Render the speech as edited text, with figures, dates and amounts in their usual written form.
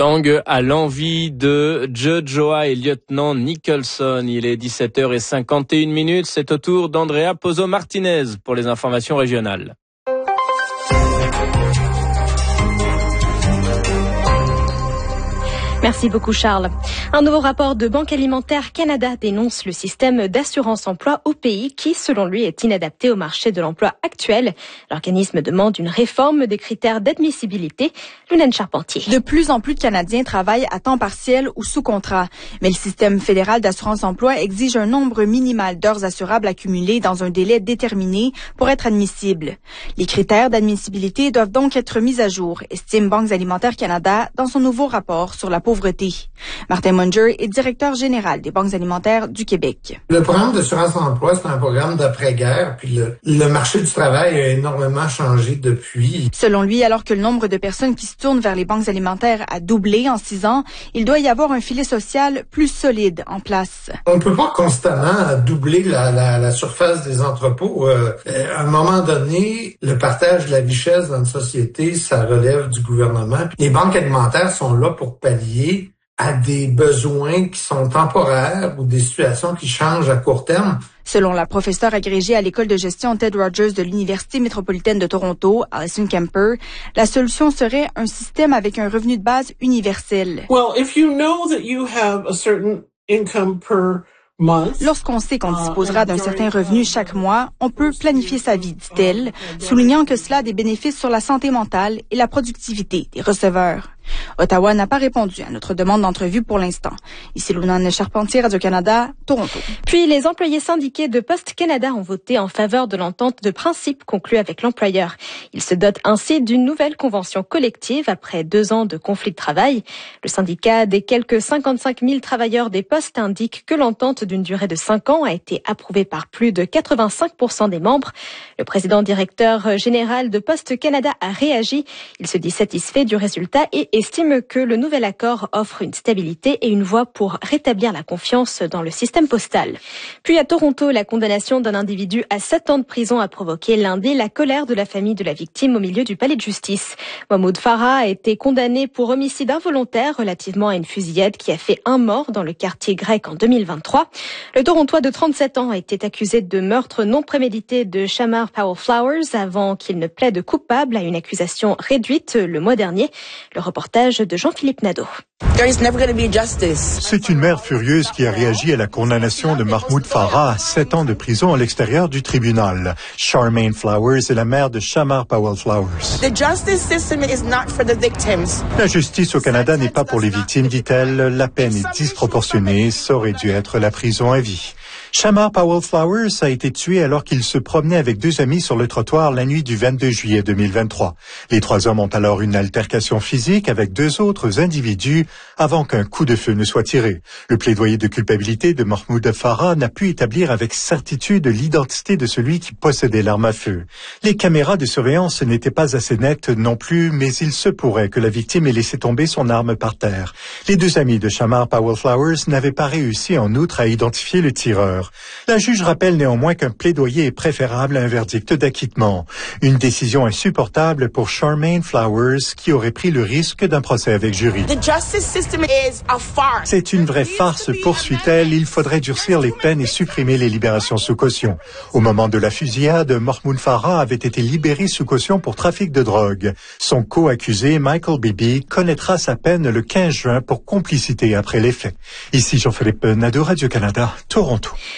Tangue à l'envie de Joa et lieutenant Nicholson. Il est 17h51. C'est au tour d'Andrea Pozo-Martinez pour les informations régionales. Merci beaucoup Charles. Un nouveau rapport de Banque Alimentaire Canada dénonce le système d'assurance emploi au pays qui, selon lui, est inadapté au marché de l'emploi actuel. L'organisme demande une réforme des critères d'admissibilité. Lunaine Charpentier. De plus en plus de Canadiens travaillent à temps partiel ou sous contrat. Mais le système fédéral d'assurance emploi exige un nombre minimal d'heures assurables accumulées dans un délai déterminé pour être admissible. Les critères d'admissibilité doivent donc être mis à jour, estime Banque Alimentaire Canada dans son nouveau rapport sur la pauvreté. Martin Munger est directeur général des banques alimentaires du Québec. Le programme d'assurance emploi, c'est un programme d'après-guerre, puis le marché du travail a énormément changé depuis. Selon lui, alors que le nombre de personnes qui se tournent vers les banques alimentaires a doublé en 6 ans, il doit y avoir un filet social plus solide en place. On ne peut pas constamment doubler la surface des entrepôts. À un moment donné, le partage de la richesse dans une société, ça relève du gouvernement. Puis les banques alimentaires sont là pour pallier à des besoins qui sont temporaires ou des situations qui changent à court terme. Selon la professeure agrégée à l'école de gestion Ted Rogers de l'Université métropolitaine de Toronto, Alison Kemper, la solution serait un système avec un revenu de base universel. Well, if you know that you have a certain income per month. Lorsqu'on sait qu'on disposera d'un certain revenu chaque mois, on peut planifier sa vie, dit-elle, soulignant que cela a des bénéfices sur la santé mentale et la productivité des receveurs. Ottawa n'a pas répondu à notre demande d'entrevue pour l'instant. Ici Lunaine Charpentier, Radio-Canada, Toronto. Puis les employés syndiqués de Poste Canada ont voté en faveur de l'entente de principe conclue avec l'employeur. Ils se dotent ainsi d'une nouvelle convention collective après 2 ans de conflit de travail. Le syndicat des quelques 55 000 travailleurs des postes indique que l'entente d'une durée de 5 ans a été approuvée par plus de 85% des membres. Le président directeur général de Poste Canada a réagi. Il se dit satisfait du résultat et estime que le nouvel accord offre une stabilité et une voie pour rétablir la confiance dans le système postal. Puis à Toronto, la condamnation d'un individu à 7 ans de prison a provoqué lundi la colère de la famille de la victime au milieu du palais de justice. Mahmoud Farah a été condamné pour homicide involontaire relativement à une fusillade qui a fait 1 mort dans le quartier grec en 2023. Le Torontois de 37 ans a été accusé de meurtre non prémédité de Shamar Powell Flowers avant qu'il ne plaide coupable à une accusation réduite le mois dernier. Le reportage de Jean-Philippe Nadeau. C'est une mère furieuse qui a réagi à la condamnation de Mahmoud Farah à 7 ans de prison à l'extérieur du tribunal. Charmaine Flowers est la mère de Shamar Powell Flowers. La justice au Canada n'est pas pour les victimes, dit-elle. La peine est disproportionnée. Ça aurait dû être la prison à vie. Shamar Powell Flowers a été tué alors qu'il se promenait avec 2 amis sur le trottoir la nuit du 22 juillet 2023. Les 3 hommes ont alors une altercation physique avec 2 autres individus avant qu'un coup de feu ne soit tiré. Le plaidoyer de culpabilité de Mahmoud Farah n'a pu établir avec certitude l'identité de celui qui possédait l'arme à feu. Les caméras de surveillance n'étaient pas assez nettes non plus, mais il se pourrait que la victime ait laissé tomber son arme par terre. Les 2 amis de Shamar Powell Flowers n'avaient pas réussi en outre à identifier le tireur. La juge rappelle néanmoins qu'un plaidoyer est préférable à un verdict d'acquittement. Une décision insupportable pour Charmaine Flowers qui aurait pris le risque d'un procès avec jury. C'est une vraie farce, poursuit-elle. Il faudrait durcir les peines et supprimer les libérations sous caution. Au moment de la fusillade, Mahmoud Farah avait été libéré sous caution pour trafic de drogue. Son co-accusé, Michael Bibi, connaîtra sa peine le 15 juin pour complicité après les faits. Ici Jean-Philippe Nadeau, Radio-Canada, Toronto.